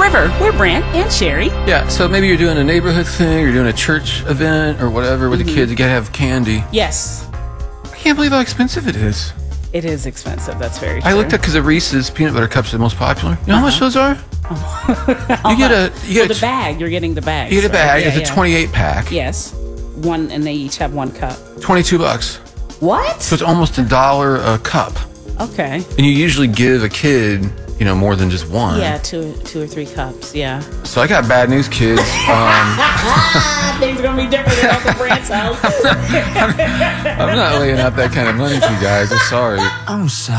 River. We're Brant and Sherry. Yeah, so maybe you're doing a neighborhood thing, you're doing a church event or whatever with the kids. You gotta have candy. Yes. I can't believe how expensive it is. It is expensive. That's very true. I looked at because the Reese's peanut butter cups are the most popular. You know how much those are? You get the bag. You're getting the bag. You get a bag. It's a 28 pack. Yes. One, and they each have one cup. $22. What? So it's almost $1 a cup. Okay. And you usually give a kid, more than just one. Yeah, two or three cups. Yeah. So I got bad news, kids. Things are gonna be different at Uncle Brant's house. I'm not laying out that kind of money for you guys. I'm sorry. I'm sorry.